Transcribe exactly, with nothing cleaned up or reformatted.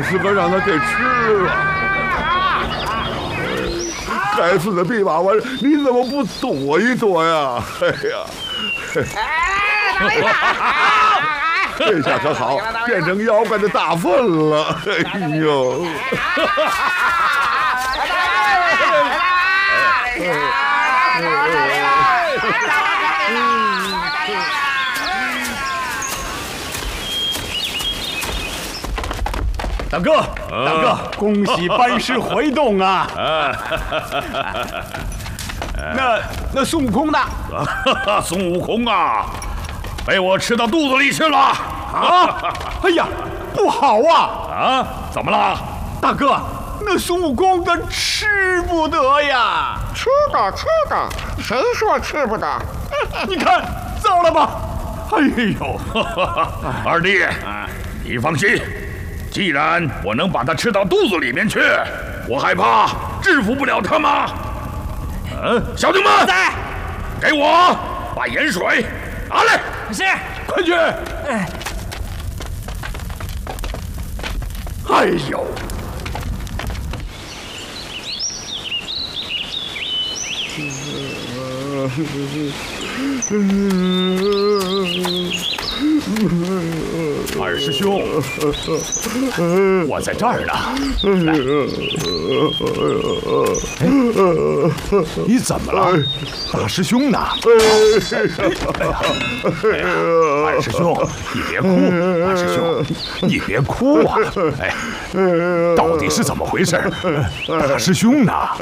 是个让他给吃了。该死的弼马温，你怎么不躲一躲呀？哎呀！这下可好，变成妖怪的大粪了。哎呦！ 大哥，大哥，恭喜班师回洞啊！那那孙悟空呢？ 孙悟空啊，被我吃到肚子里去了！ 啊！哎呀，不好啊！ 啊，怎么了？ 大哥，那孙悟空他吃不得呀！ 吃的，吃的，谁说吃不得？ 你看，糟了吧！哎呦， 二弟，你放心。既然我能把他吃到肚子里面去，我害怕制服不了他吗？嗯，小弟们， 在， 给我把盐水拿来。 是， 快去！ 哎， 哎呦！二师兄，我在这儿呢。来，你怎么了？大师兄呢？哎呀，二师兄，你别哭，二师兄，你别哭啊！哎，到底是怎么回事？大师兄呢？